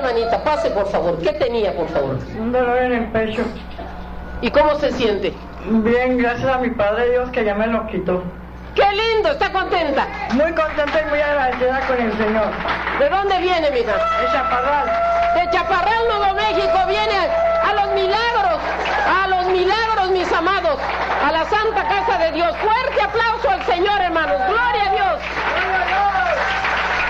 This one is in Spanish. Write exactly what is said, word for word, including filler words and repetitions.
hermanita, pase por favor. ¿Qué tenía, por favor? Un dolor en el pecho. ¿Y cómo se siente? Bien, gracias a mi Padre Dios que ya me lo quitó. ¡Qué lindo! ¿Está contenta? Muy contenta y muy agradecida con el Señor. ¿De dónde viene, mija? De Chaparral. De Chaparral, Nuevo México, viene a los milagros, a los milagros, mis amados, a la Santa Casa de Dios. Fuerte aplauso al Señor, hermanos. ¡Gloria a Dios!